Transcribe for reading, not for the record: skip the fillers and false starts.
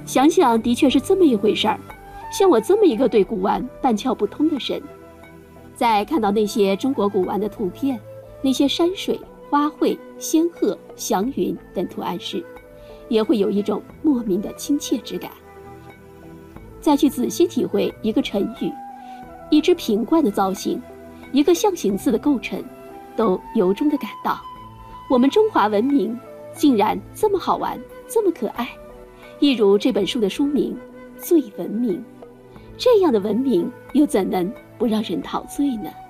想想的确是这么一回事儿。像我这么一个对古玩半窍不通的人，在看到那些中国古玩的图片，那些山水、花卉、仙鹤、祥云等图案时，也会有一种莫名的亲切之感。再去仔细体会一个成语、一只瓶罐的造型、一个象形字的构成，都由衷地感到，我们中华文明竟然这么好玩，这么可爱。一如这本书的书名《最文明》，这样的文明又怎能不让人陶醉呢？